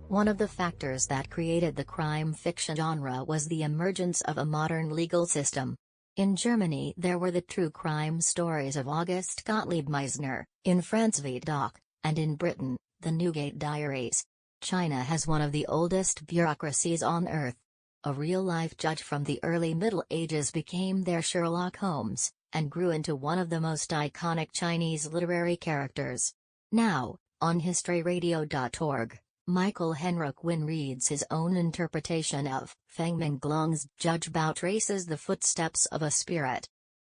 One of the factors that created the crime fiction genre was the emergence of a modern legal system. In Germany there were the true crime stories of August Gottlieb Meisner, in France Vidocq, and in Britain, the Newgate Diaries. China has one of the oldest bureaucracies on Earth. A real-life judge from the early Middle Ages became their Sherlock Holmes, and grew into one of the most iconic Chinese literary characters. Now, on HistoryRadio.org, Michael Henrik Wynn reads his own interpretation of Feng Menglong's Judge Bao traces the footsteps of a spirit.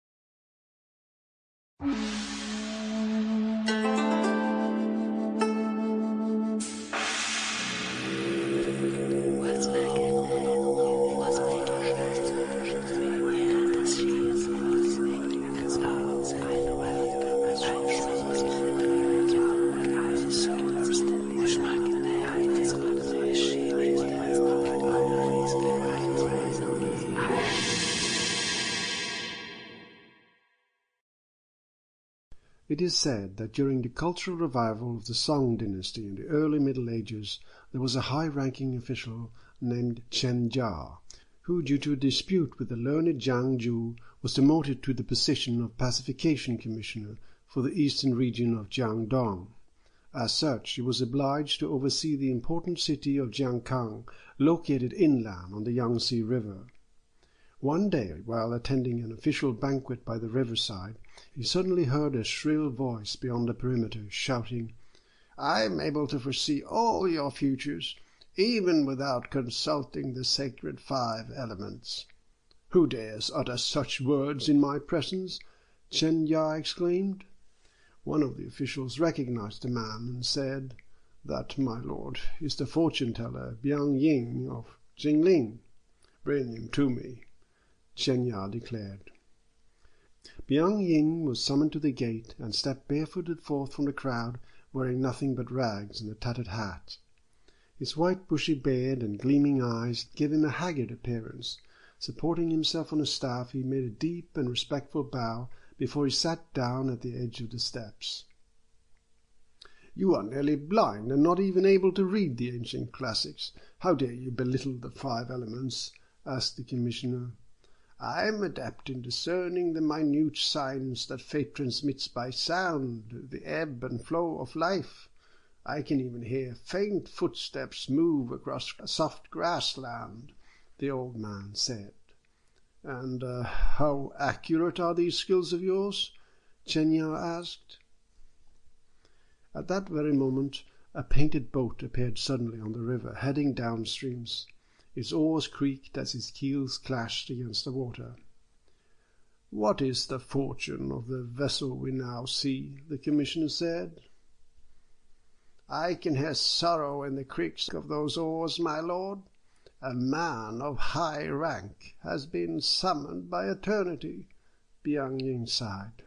It is said that during the cultural revival of the Song dynasty in the early Middle Ages, there was a high-ranking official named Chen Jia, who, due to a dispute with the learned Zhang Zhu, was demoted to the position of Pacification Commissioner for the eastern region of Jiangdong. As such, he was obliged to oversee the important city of Jiangkang, located inland on the Yangtze River. One day, while attending an official banquet by the riverside, he suddenly heard a shrill voice beyond the perimeter shouting, "I am able to foresee all your futures, even without consulting the sacred 5 elements." "Who dares utter such words in my presence?" Chen Ya exclaimed. One of the officials recognized the man and said, "That, my lord, is the fortune-teller Biang Ying of Jingling. Bring him to me," Chen Ya declared. Biang Ying was summoned to the gate and stepped barefooted forth from the crowd, wearing nothing but rags and a tattered hat. His white bushy beard and gleaming eyes gave him a haggard appearance. Supporting himself on a staff, he made a deep and respectful bow before he sat down at the edge of the steps. "You are nearly blind and not even able to read the ancient classics. How dare you belittle the 5 elements?" asked the commissioner. "I am adept in discerning the minute signs that fate transmits by sound, the ebb and flow of life. I can even hear faint footsteps move across soft grassland," the old man said. "And how accurate are these skills of yours?" Chen Ya asked. At that very moment, a painted boat appeared suddenly on the river, heading downstreams. Its oars creaked as its keels clashed against the water. "What is the fortune of the vessel we now see?" the commissioner said. "I can hear sorrow in the creaks of those oars, my lord. A man of high rank has been summoned by eternity," Biang Ying sighed.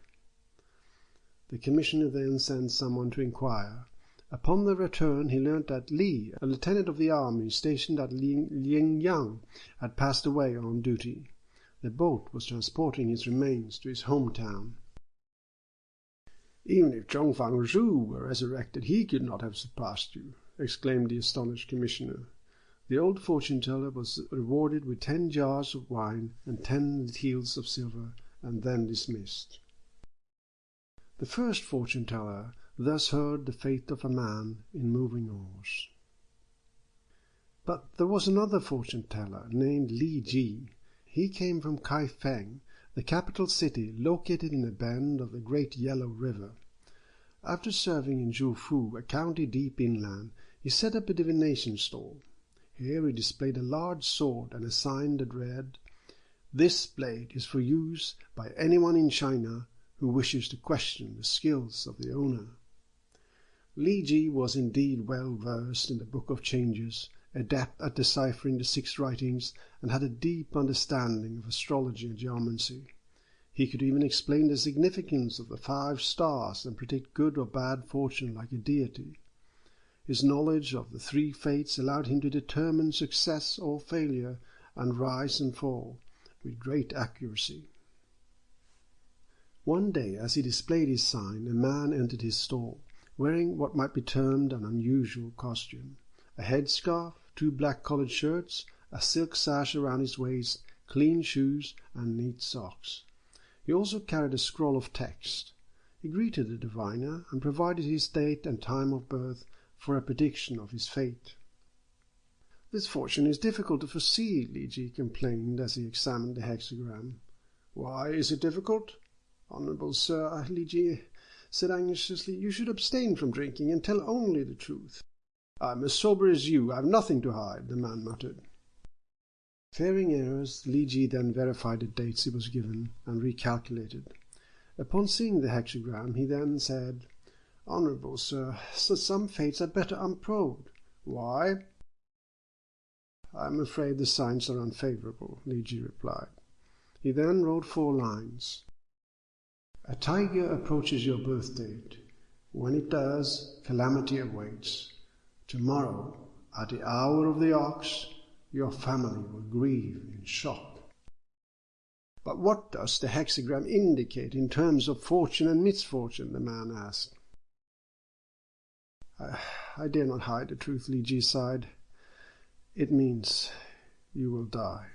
The commissioner then sent someone to inquire. Upon their return he learnt that Li, a lieutenant of the army stationed at Lingyang, had passed away on duty. The boat was transporting his remains to his hometown. "Even if Zhongfang Zhu were resurrected, he could not have surpassed you," exclaimed the astonished commissioner. The old fortune-teller was rewarded with 10 jars of wine and 10 taels of silver, and then dismissed. The first fortune-teller thus heard the fate of a man in moving oars. But there was another fortune-teller named Li Ji. He came from Kaifeng, the capital city located in a bend of the Great Yellow River. After serving in Zhufu, a county deep inland, he set up a divination stall. Here he displayed a large sword and a sign that read, "This blade is for use by anyone in China who wishes to question the skills of the owner." Li Ji was indeed well versed in the Book of Changes, adept at deciphering the 6 writings, and had a deep understanding of astrology and geomancy. He could even explain the significance of the 5 stars and predict good or bad fortune like a deity. His knowledge of the 3 fates allowed him to determine success or failure and rise and fall with great accuracy. One day, as he displayed his sign, a man entered his stall, wearing what might be termed an unusual costume. a headscarf, 2 black collared shirts, a silk sash around his waist, clean shoes, and neat socks. He also carried a scroll of text. He greeted the diviner and provided his date and time of birth for a prediction of his fate. "This fortune is difficult to foresee," Li Ji complained as he examined the hexagram. "Why is it difficult?" "Honourable Sir," Li Ji said anxiously, "you should abstain from drinking and tell only the truth." "I am as sober as you. I have nothing to hide," the man muttered. Fearing errors, Li Ji then verified the dates he was given and recalculated. Upon seeing the hexagram, he then said, "Honourable Sir, some fates are better unprobed." "Why?" "I am afraid the signs are unfavourable," Li Ji replied. He then wrote 4 lines. "A tiger approaches your birth date. When it does, calamity awaits. Tomorrow, at the hour of the ox, your family will grieve in shock." "But what does the hexagram indicate in terms of fortune and misfortune?" the man asked. I dare not hide the truth," Li Ji sighed. "It means you will die."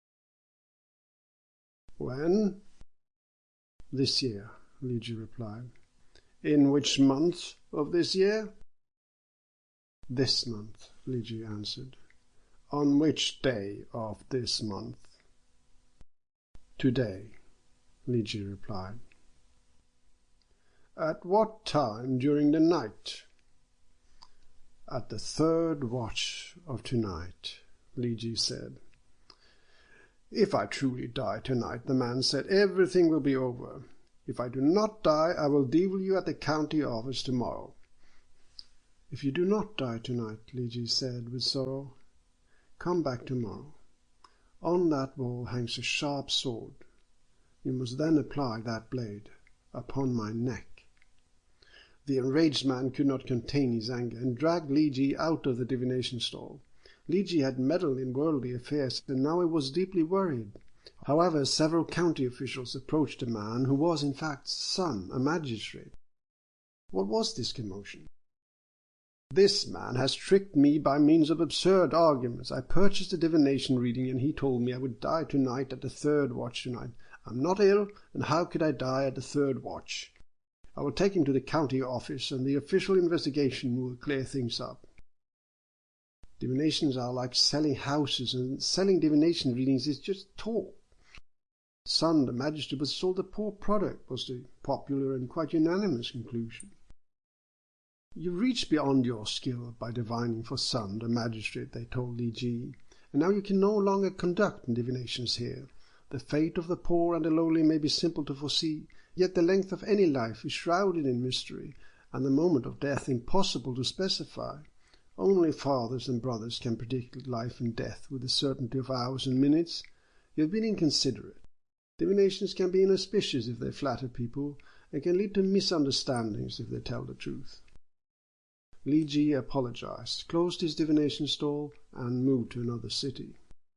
"When?" "This year," Li Ji replied. "In which month of this year?" "This month," Li Ji answered. "On which day of this month?" "Today," Li Ji replied. "At what time during the night?" "At the 3rd watch of tonight," Li Ji said. "If I truly die tonight," the man said, "everything will be over. If I do not die, I will deal with you at the county office tomorrow." "If you do not die tonight," Li Ji said with sorrow, "come back tomorrow. On that wall hangs a sharp sword. You must then apply that blade upon my neck." The enraged man could not contain his anger, and dragged Li Ji out of the divination stall. Li Ji had meddled in worldly affairs, and now he was deeply worried. However, several county officials approached the man, who was in fact Sun, a magistrate. What was this commotion? "This man has tricked me by means of absurd arguments. I purchased a divination reading, and he told me I would die tonight at the 3rd watch tonight. I'm not ill, and how could I die at the 3rd watch? I will take him to the county office, and the official investigation will clear things up." Divinations are like selling houses, and selling divination readings is just talk. Sun, the magistrate, was sold a poor product, was the popular and quite unanimous conclusion. "You reached beyond your skill by divining for Sun, the magistrate," they told Li Ji, "and now you can no longer conduct divinations here. The fate of the poor and the lowly may be simple to foresee, yet the length of any life is shrouded in mystery, and the moment of death impossible to specify. Only fathers and brothers can predict life and death with the certainty of hours and minutes. You have been inconsiderate. Divinations can be inauspicious if they flatter people, and can lead to misunderstandings if they tell the truth." Li Ji apologized, closed his divination stall, and moved to another city.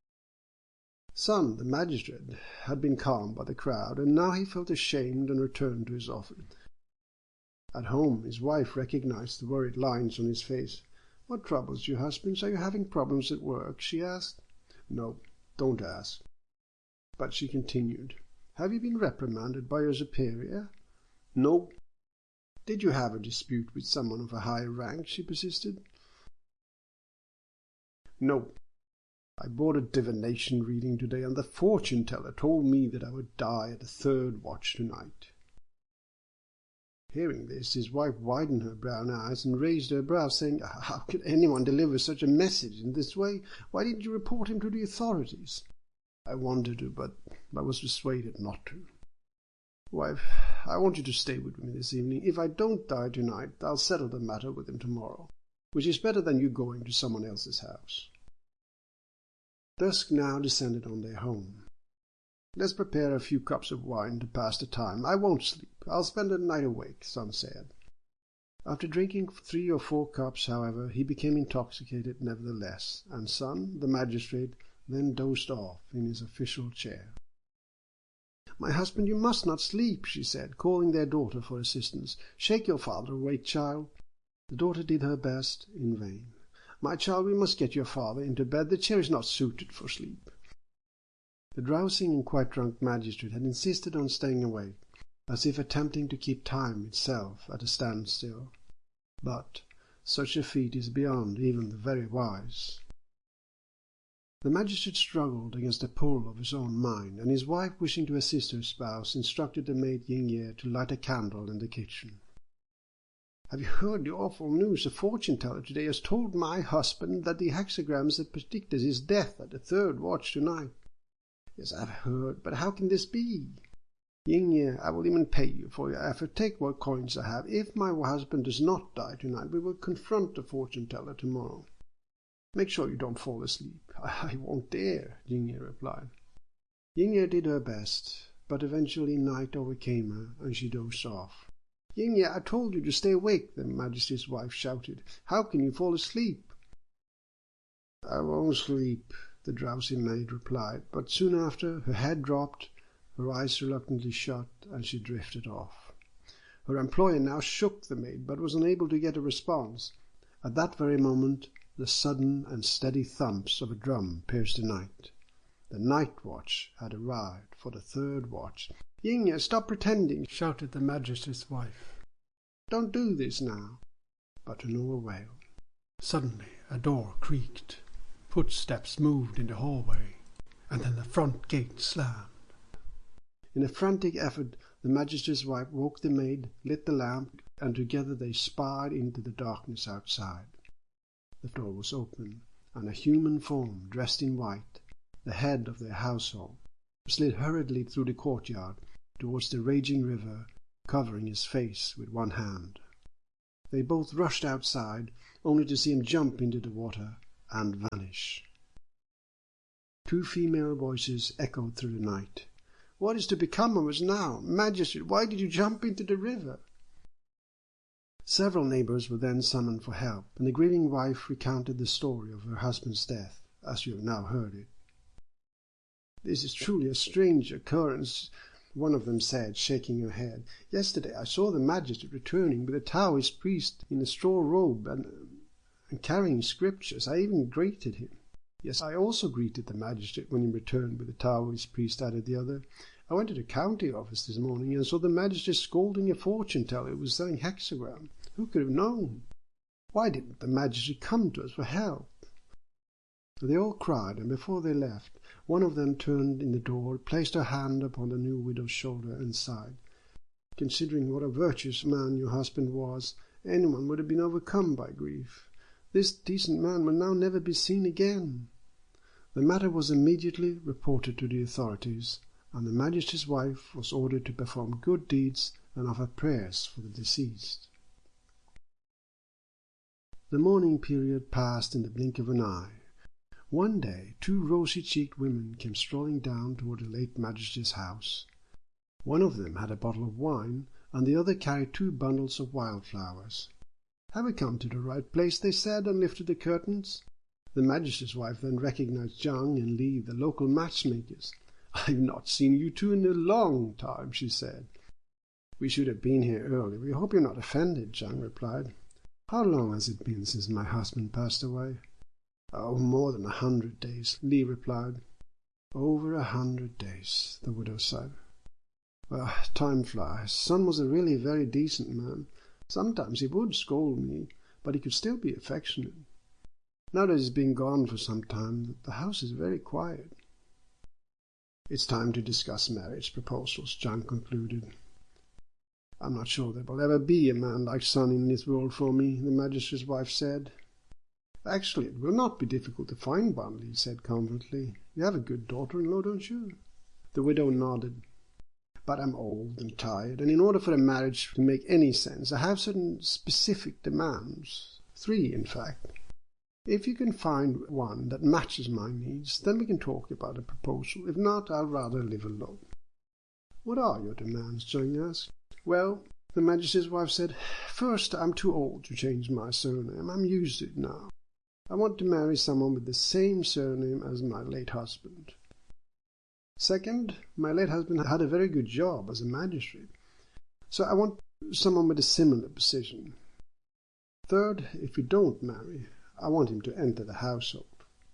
Sun, the magistrate, had been calmed by the crowd, and now he felt ashamed and returned to his office. At home, his wife recognized the worried lines on his face. "What troubles you, husband? Are you having problems at work?" she asked. "No, don't ask." But she continued, "Have you been reprimanded by your superior?" "No." "Did you have a dispute with someone of a higher rank?" she persisted. "No. I bought a divination reading today, and the fortune teller told me that I would die at the 3rd watch tonight." Hearing this, his wife widened her brown eyes and raised her brows, saying, "How could anyone deliver such a message in this way? Why didn't you report him to the authorities?" "I wanted to, but I was persuaded not to." "Wife, I want you to stay with me this evening. If I don't die tonight, I'll settle the matter with him tomorrow, which is better than you going to someone else's house." Dusk now descended on their home. "Let's prepare a few cups of wine to pass the time. I won't sleep. I'll spend the night awake," Sun said. After drinking 3 or 4 cups, however, he became intoxicated nevertheless, and Sun, the magistrate, then dozed off in his official chair. "My husband, you must not sleep," she said, calling their daughter for assistance. "Shake your father awake, child." The daughter did her best, in vain. My child, we must get your father into bed. The chair is not suited for sleep. The drowsing and quite drunk magistrate had insisted on staying awake, as if attempting to keep time itself at a standstill. But such a feat is beyond even the very wise. The magistrate struggled against the pull of his own mind, and his wife, wishing to assist her spouse, instructed the maid Yingye to light a candle in the kitchen. "Have you heard the awful news? A fortune-teller today has told my husband that the hexagrams had predicted his death at the third watch tonight." "Yes, I've heard, but how can this be?" "Yingye, I will even pay you for your effort. Take what coins I have. If my husband does not die tonight, we will confront the fortune-teller tomorrow." "Make sure you don't fall asleep." "I won't dare," Yingye replied. Yingye did her best, but eventually night overcame her, and she dozed off. "Yingye, I told you to stay awake," the magistrate's wife shouted. "How can you fall asleep?" "I won't sleep," the drowsy maid replied, but soon after her head dropped, her eyes reluctantly shut, and she drifted off. Her employer now shook the maid, but was unable to get a response. At that very moment, the sudden and steady thumps of a drum pierced the night. The night watch had arrived for the third watch. "Yingye, stop pretending," shouted the magistrate's wife. "Don't do this now." But to no avail. Suddenly a door creaked. Footsteps moved in the hallway, and then the front gate slammed. In a frantic effort, the magistrate's wife woke the maid, lit the lamp, and together they spied into the darkness outside. The door was open, and a human form, dressed in white, the head of their household, slid hurriedly through the courtyard towards the raging river, covering his face with one hand. They both rushed outside, only to see him jump into the water and vanish. Two female voices echoed through the night. "What is to become of us now? Magistrate, why did you jump into the river?" Several neighbors were then summoned for help, and the grieving wife recounted the story of her husband's death, as you have now heard it. "This is truly a strange occurrence," one of them said, shaking her head. "Yesterday I saw the magistrate returning with a Taoist priest in a straw robe and carrying scriptures. I even greeted him." "Yes, I also greeted the magistrate when he returned with the Taoist priest," added the other. "I went to the county office this morning and saw the magistrate scolding a fortune-teller who was selling hexagram. Who could have known? Why didn't the magistrate come to us for help?" They all cried, and before they left, one of them turned in the door, placed her hand upon the new widow's shoulder, and sighed. "Considering what a virtuous man your husband was, anyone would have been overcome by grief. This decent man will now never be seen again." The matter was immediately reported to the authorities, and the magistrate's wife was ordered to perform good deeds and offer prayers for the deceased. The mourning period passed in the blink of an eye. One day 2 rosy-cheeked women came strolling down toward the late magistrate's house. One of them had a bottle of wine, and the other carried 2 bundles of wildflowers. "Have we come to the right place?" they said, and lifted the curtains. The magistrate's wife then recognized Zhang and Li, the local matchmakers. "I've not seen you two in a long time," she said. "We should have been here early. We hope you're not offended," Zhang replied. "How long has it been since my husband passed away?" "Oh, more than 100 days," Li replied. "Over 100 days," the widow said. "Well, time flies. Son was a really very decent man. Sometimes he would scold me, but he could still be affectionate. Now that he's been gone for some time, the house is very quiet." "It's time to discuss marriage proposals," Zhang concluded. "I'm not sure there will ever be a man like Son in this world for me," the magistrate's wife said. "Actually, it will not be difficult to find one," Li said confidently. "You have a good daughter-in-law, don't you?" The widow nodded. "But I'm old and tired, and in order for a marriage to make any sense, I have certain specific demands. 3, in fact. If you can find one that matches my needs, then we can talk about a proposal. If not, I'll rather live alone." "What are your demands?" Zhang asked. "Well," the magistrate's wife said, "first, I'm too old to change my surname. I'm used to it now. I want to marry someone with the same surname as my late husband. Second, my late husband had a very good job as a magistrate, so I want someone with a similar position. Third, if we don't marry, I want him to enter the household.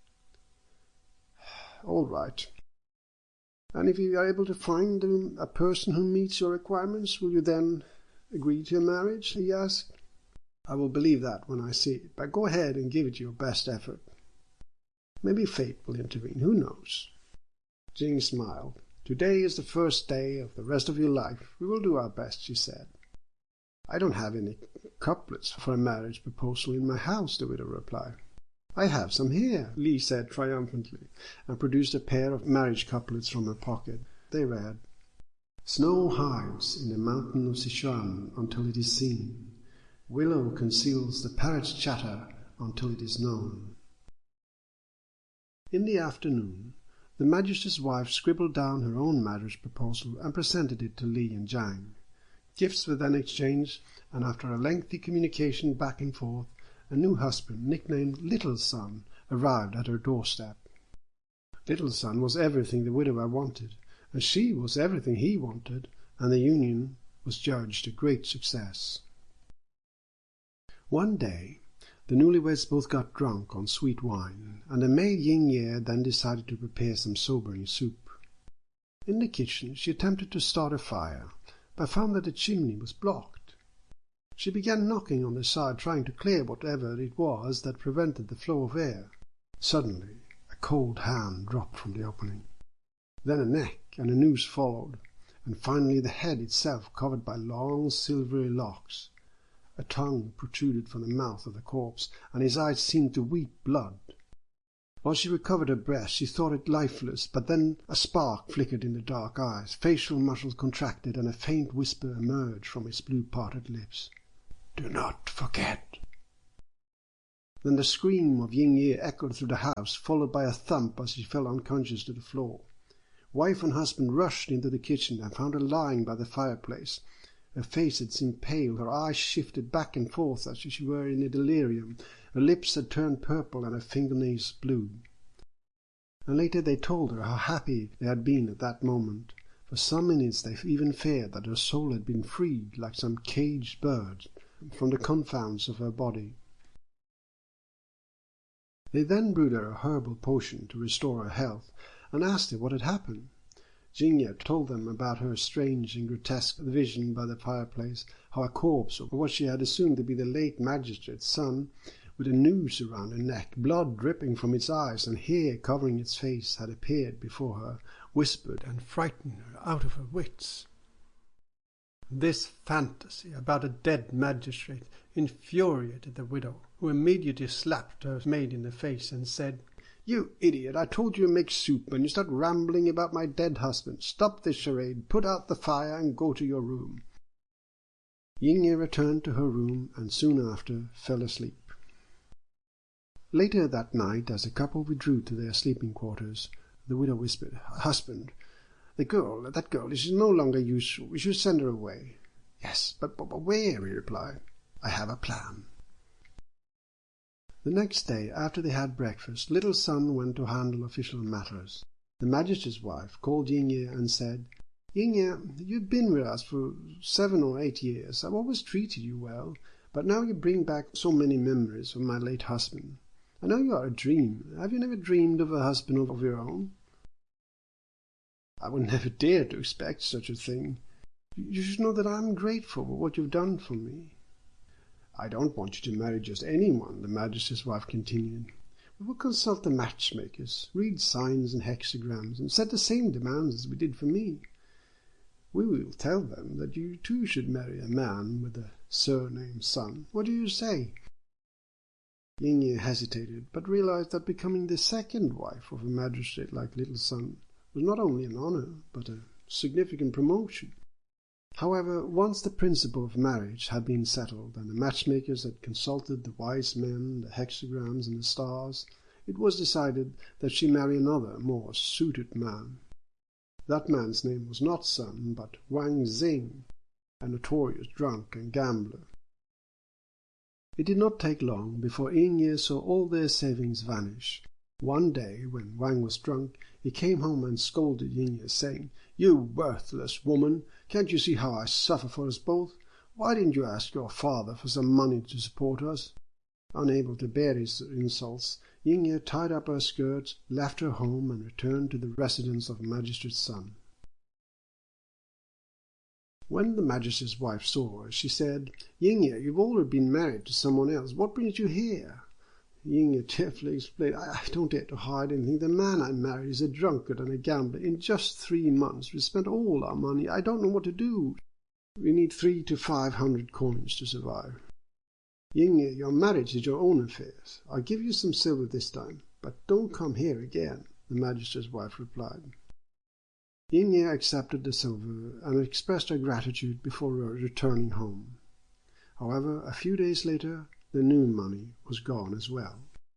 All right. And if you are able to find a person who meets your requirements, will you then agree to a marriage?" he asked. "I will believe that when I see it, but go ahead and give it your best effort. Maybe fate will intervene, who knows?" Jing smiled. "Today is the first day of the rest of your life. We will do our best," she said. "I don't have any couplets for a marriage proposal in my house," the widow replied. "I have some here," Li said triumphantly, and produced a pair of marriage couplets from her pocket. They read, "Snow hides in the mountain of Sichuan until it is seen. Willow conceals the parrot's chatter until it is known." In the afternoon, the magistrate's wife scribbled down her own marriage proposal and presented it to Li and Zhang. Gifts were then exchanged, and after a lengthy communication back and forth, a new husband, nicknamed Little Sun, arrived at her doorstep. Little Sun was everything the widower wanted, and she was everything he wanted, and the union was judged a great success. One day, the newlyweds both got drunk on sweet wine, and the maid Ying Ye then decided to prepare some sobering soup. In the kitchen she attempted to start a fire, but found that the chimney was blocked. She began knocking on the side, trying to clear whatever it was that prevented the flow of air. Suddenly, a cold hand dropped from the opening. Then a neck and a noose followed, and finally the head itself covered by long silvery locks. A tongue protruded from the mouth of the corpse, and his eyes seemed to weep blood. While she recovered her breath, she thought it lifeless, but then a spark flickered in the dark eyes, facial muscles contracted, and a faint whisper emerged from its blue-parted lips. "Do not forget." Then the scream of Ying Ye echoed through the house, followed by a thump as she fell unconscious to the floor. Wife and husband rushed into the kitchen and found her lying by the fireplace. Her face had seemed pale, her eyes shifted back and forth as if she were in a delirium, her lips had turned purple and her fingernails blue. And later they told her how happy they had been at that moment. For some minutes they even feared that her soul had been freed, like some caged bird, from the confounds of her body. They then brewed her a herbal potion to restore her health, and asked her what had happened. Jing Ye told them about her strange and grotesque vision by the fireplace, how a corpse, or what she had assumed to be the late magistrate's son, with a noose around her neck, blood dripping from its eyes, and hair covering its face, had appeared before her, whispered and frightened her out of her wits. This fantasy about a dead magistrate infuriated the widow, who immediately slapped her maid in the face and said, "You idiot, I told you to make soup, and you start rambling about my dead husband. Stop this charade, put out the fire, and go to your room." Ying Ye returned to her room, and soon after fell asleep. Later that night, as the couple withdrew to their sleeping quarters, the widow whispered, "Husband, that girl is no longer useful. We should send her away." "Yes, but where?" he replied. "I have a plan." The next day, after they had breakfast, Little Sun went to handle official matters. The magistrate's wife called Ying Ye and said, "Ying Ye, you've been with us for 7 or 8 years. I've always treated you well, but now you bring back so many memories of my late husband. I know you are a dream. Have you never dreamed of a husband of your own?" "I would never dare to expect such a thing. You should know that I am grateful for what you've done for me." "I don't want you to marry just anyone," the magistrate's wife continued. "We will consult the matchmakers, read signs and hexagrams, and set the same demands as we did for me. We will tell them that you too should marry a man with the surname Sun. What do you say?" Ying Ye hesitated, but realized that becoming the second wife of a magistrate like Little Sun was not only an honor, but a significant promotion. However, once the principle of marriage had been settled, and the matchmakers had consulted the wise men, the hexagrams, and the stars, it was decided that she marry another, more suited man. That man's name was not Sun, but Wang Xing, a notorious drunk and gambler. It did not take long before Ying Ye saw all their savings vanish. One day, when Wang was drunk, he came home and scolded Ying Ye, saying, "You worthless woman! Can't you see how I suffer for us both? Why didn't you ask your father for some money to support us?" Unable to bear his insults, Yin-Ye tied up her skirts, left her home, and returned to the residence of the magistrate's son. When the magistrate's wife saw her, she said, "Yin-Ye, you've already been married to someone else. What brings you here?" Yin-Ye tearfully explained, I don't dare to hide anything. The man I married is a drunkard and a gambler. In just 3 months we spent all our money. I don't know what to do. We need 300 to 500 coins to survive. Yin-Ye, your marriage is your own affair. I'll give you some silver this time, but don't come here again, the magistrate's wife replied. Yin-Ye accepted the silver and expressed her gratitude before returning home. However, a few days later, the new money was gone as well.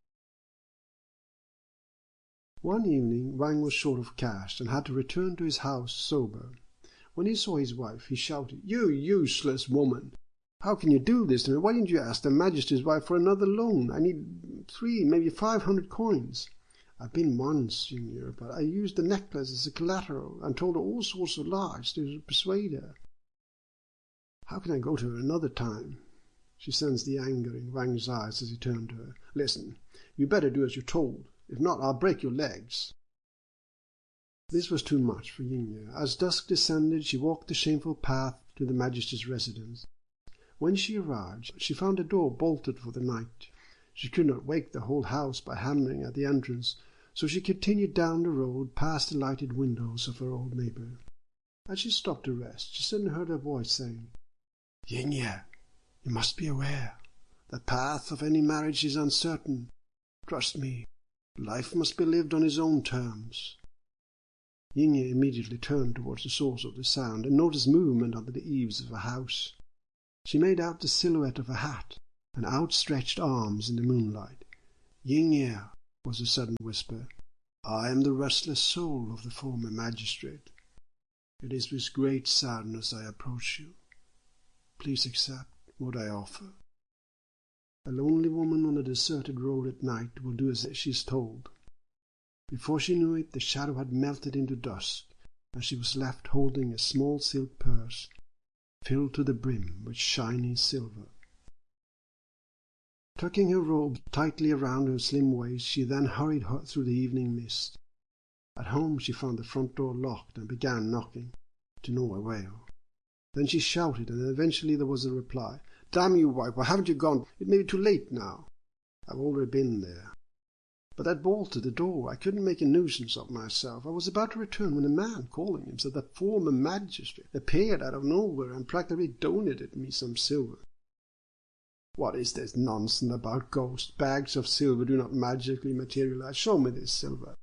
One evening, Wang was short of cash and had to return to his house sober. When he saw his wife, he shouted, "You useless woman! How can you do this to me? Why didn't you ask the magistrate's wife for another loan? I need 300, maybe 500 coins. I've been once, Yin-Ye, but I used the necklace as a collateral and told her all sorts of lies to persuade her. How can I go to her another time?" She sensed the anger in Wang's eyes as he turned to her. "Listen, you better do as you're told. If not, I'll break your legs." This was too much for Yin-Ye. As dusk descended, she walked the shameful path to the magistrate's residence. When she arrived, she found the door bolted for the night. She could not wake the whole house by hammering at the entrance, so she continued down the road past the lighted windows of her old neighbor. As she stopped to rest, she suddenly heard a voice saying, "Yin-Ye, you must be aware. The path of any marriage is uncertain. Trust me, life must be lived on its own terms." Yin-Ye immediately turned towards the source of the sound and noticed movement under the eaves of a house. She made out the silhouette of a hat and outstretched arms in the moonlight. "Yin-Ye," was a sudden whisper, "I am the restless soul of the former magistrate. It is with great sadness I approach you. Please accept what I offer." A lonely woman on a deserted road at night will do as she is told. Before she knew it, the shadow had melted into dusk, and she was left holding a small silk purse, filled to the brim with shiny silver. Tucking her robe tightly around her slim waist, she then hurried through the evening mist. At home she found the front door locked and began knocking, to no avail. Then she shouted, and eventually there was a reply. "Damn you, wife, why haven't you gone? It may be too late now." "I've already been there." "But that bolted the door. I couldn't make a nuisance of myself. I was about to return when a man, calling himself the former magistrate, appeared out of nowhere and practically donated me some silver." "What is this nonsense about ghosts? Bags of silver do not magically materialize. Show me this silver."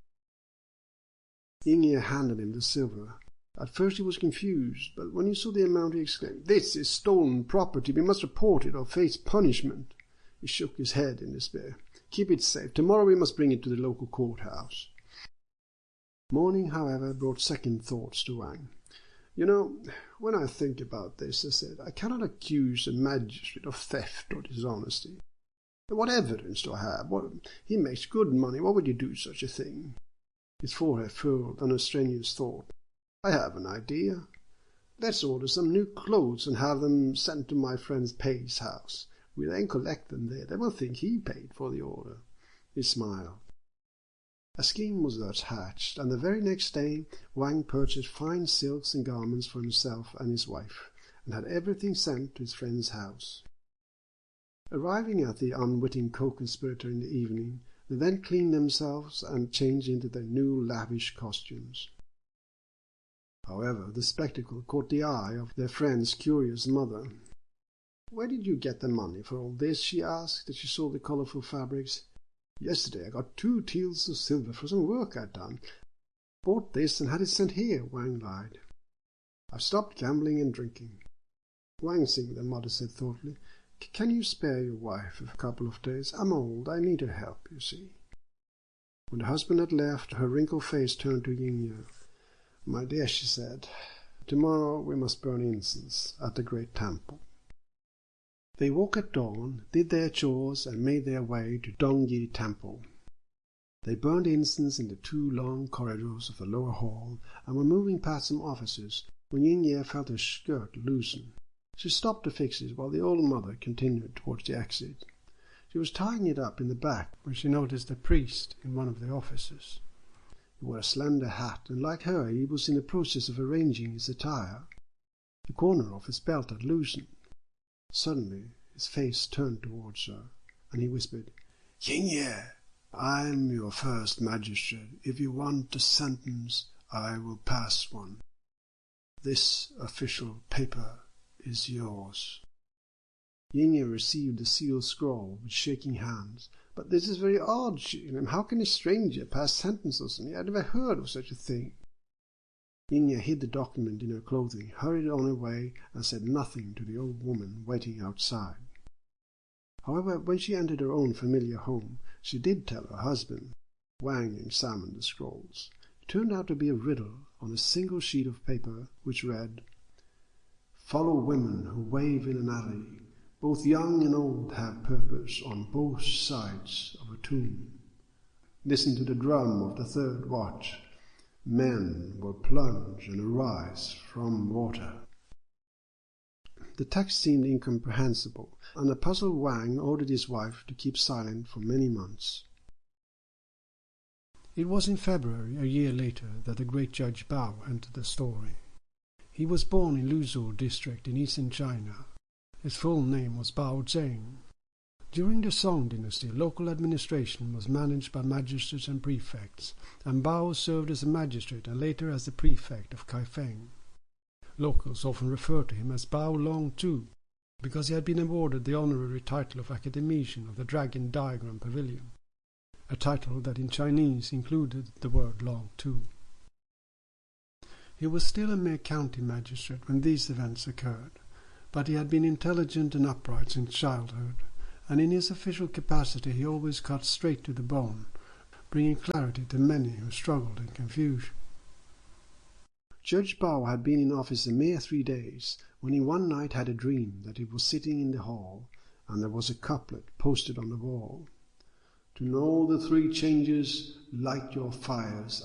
Yin-Ye handed him the silver. At first he was confused, but when he saw the amount he exclaimed, "This is stolen property. We must report it or face punishment." He shook his head in despair. "Keep it safe. Tomorrow we must bring it to the local courthouse." Morning, however, brought second thoughts to Wang. "You know, when I think about this," I said, "I cannot accuse a magistrate of theft or dishonesty. What evidence do I have? He makes good money. Why would you do such a thing?" His forehead furrowed on a strenuous thought. "I have an idea. Let's order some new clothes and have them sent to my friend Pei's house. We then collect them there. They will think he paid for the order." He smiled. A scheme was thus hatched, and the very next day Wang purchased fine silks and garments for himself and his wife, and had everything sent to his friend's house. Arriving at the unwitting co-conspirator in the evening, they then cleaned themselves and changed into their new lavish costumes. However, the spectacle caught the eye of their friend's curious mother. "Where did you get the money for all this?" she asked as she saw the colorful fabrics. "Yesterday I got 2 taels of silver for some work I'd done. Bought this and had it sent here," Wang lied. "I've stopped gambling and drinking." "Wang Xing," the mother said thoughtfully, "can you spare your wife a couple of days? I'm old. I need her help, you see." When the husband had left, her wrinkled face turned to Yin-Ye. "My dear," she said, "tomorrow we must burn incense at the great temple." They woke at dawn, did their chores, and made their way to Dongyi Temple. They burned incense in the 2 long corridors of the lower hall, and were moving past some offices when Yin-Ye felt her skirt loosen. She stopped to fix it while the old mother continued towards the exit. She was tying it up in the back when she noticed a priest in one of the offices. He wore a slender hat, and like her, he was in the process of arranging his attire. The corner of his belt had loosened. Suddenly his face turned towards her, and he whispered, "Yingye, I am your first magistrate. If you want a sentence, I will pass one. This official paper is yours." Yingye received the sealed scroll with shaking hands. "But this is very odd," "How can a stranger pass sentences on me? I never heard of such a thing." Yingye hid the document in her clothing, hurried on her way, and said nothing to the old woman waiting outside. However, when she entered her own familiar home, she did tell her husband. Wang examined the scrolls. It turned out to be a riddle on a single sheet of paper, which read, "Follow women who wave in an alley. Both young and old have purpose on both sides of a tomb. Listen to the drum of the third watch. Men will plunge and arise from water." The text seemed incomprehensible, and the puzzled Wang ordered his wife to keep silent for many months. It was in February, a year later, that the great Judge Bao entered the story. He was born in Luzhou district in eastern China. His full name was Bao Zheng. During the Song dynasty, local administration was managed by magistrates and prefects, and Bao served as a magistrate and later as the prefect of Kaifeng. Locals often referred to him as Bao Long Tu, because he had been awarded the honorary title of Academician of the Dragon Diagram Pavilion, a title that in Chinese included the word Long Tu. He was still a mere county magistrate when these events occurred, but he had been intelligent and upright since childhood, and in his official capacity he always cut straight to the bone, bringing clarity to many who struggled in confusion. Judge Bao had been in office a mere 3 days, when he one night had a dream that he was sitting in the hall, and there was a couplet posted on the wall. "To know the 3 changes, light your fires